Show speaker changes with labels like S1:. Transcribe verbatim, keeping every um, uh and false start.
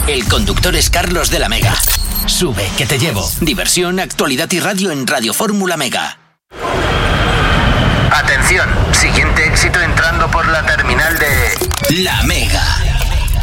S1: El conductor es Carlos de la Mega. Sube, que te llevo. Diversión, actualidad y radio en Radio Fórmula Mega.
S2: Atención, siguiente éxito entrando por la terminal de...
S1: La Mega.